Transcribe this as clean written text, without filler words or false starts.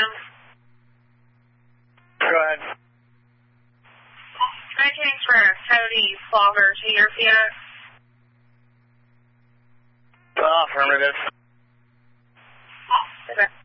Sam? Go ahead. Can I transfer Cody Flogger to your PX? Affirmative. Okay.